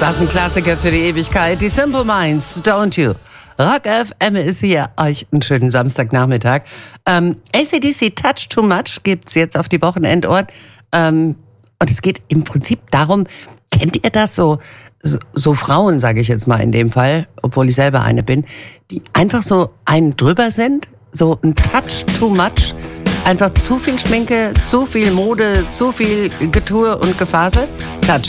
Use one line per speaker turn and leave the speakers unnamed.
Das ist ein Klassiker für die Ewigkeit. Die Simple Minds, Don't You. Rock FM ist hier. Euch einen schönen Samstagnachmittag. AC/DC Touch Too Much gibt's jetzt auf die Wochenendohren. Und es geht im Prinzip darum, kennt ihr das so Frauen, sage ich jetzt mal in dem Fall, obwohl ich selber eine bin, die einfach so einen drüber sind, so ein Touch Too Much, einfach zu viel Schminke, zu viel Mode, zu viel Getue und Gefasel. Touch